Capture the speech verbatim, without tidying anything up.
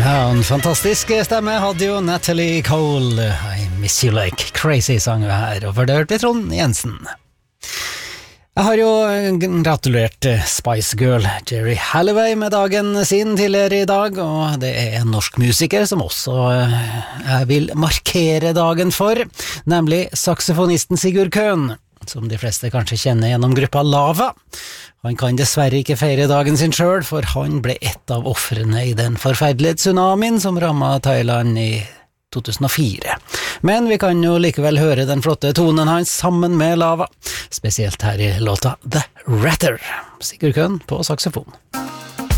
Ja, en fantastisk stemme hadde jo Natalie Cole. I miss you like crazy, sang vi her, og for det hørte vi Trond Jensen. Jeg har jo gratulert Spice Girl Jerry Halliway med dagen sin tidligere i dag, og det er en norsk musiker som også jeg vil markere dagen for, nemlig saksofonisten Sigurd Køhn, som de fleste kanskje kjenner gjennom gruppa Lava. Han kan dessverre ikke feire dagen sin selv, for han ble et av offrene i den forferdelige tsunamien som rammet Thailand i to tusen og fire. Men vi kan jo likevel høre den flotte tonen hans sammen med Lava, spesielt her i låta The Ratter. Sigurd Køhn på saksofon.